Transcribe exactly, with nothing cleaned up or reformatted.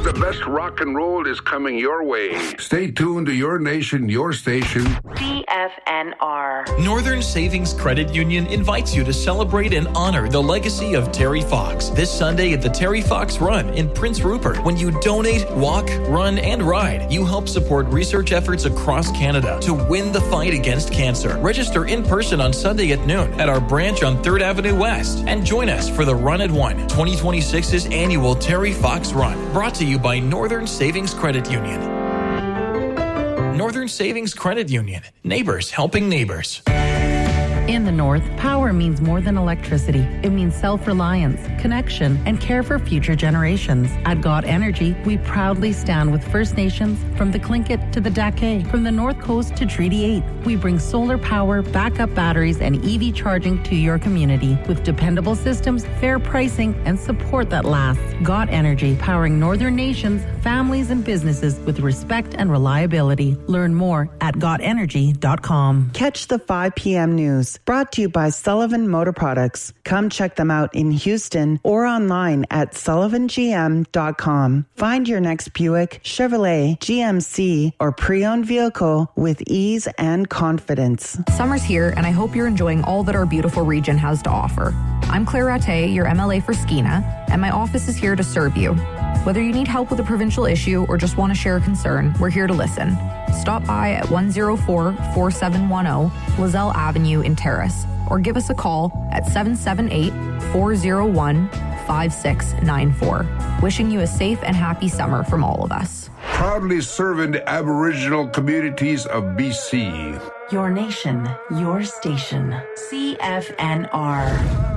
the best rock and roll is coming your way. Stay tuned to your nation, your station. C F N R. Northern Savings Credit Union invites you to celebrate and honor the legacy of Terry Fox this Sunday at the Terry Fox Run in Prince Rupert. When you donate, walk, run, and ride, you help support research efforts across Canada to win the fight against cancer. Register in person on Sunday at noon at our branch on third Avenue West and join us for the Run at One, twenty twenty-six's annual Terry Fox Run, brought to you by Northern Savings Credit Union. Northern Savings Credit Union. Neighbors helping neighbors. In the North, power means more than electricity. It means self-reliance, connection, and care for future generations. At God Energy, we proudly stand with First Nations from the Tlingit to the Dake, from the North Coast to Treaty eight. We bring solar power, backup batteries, and E V charging to your community with dependable systems, fair pricing, and support that lasts. God Energy, powering Northern nations, families, and businesses with respect and reliability. Learn more at god energy dot com. Catch the five p.m. news, brought to you by Sullivan Motor Products. Come check them out in Houston or online at sullivan g m dot com. Find your next Buick, Chevrolet, G M C, or pre-owned vehicle with ease and confidence. Summer's here, and I hope you're enjoying all that our beautiful region has to offer. I'm Claire Rattay, your M L A for Skeena, and my office is here to serve you. Whether you need help with a provincial issue or just want to share a concern, we're here to listen. Stop by at one oh four, four seven one oh Lozelle Avenue in Terrace, or give us a call at seven seven eight, four oh one, five six nine four. Wishing you a safe and happy summer from all of us. Proudly serving the Aboriginal communities of B C. Your nation, your station. C F N R.